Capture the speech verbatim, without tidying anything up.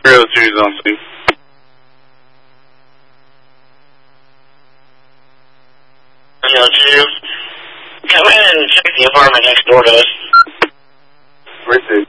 three oh two is on scene. three oh two. Come in and check the apartment next door to us. Where's it?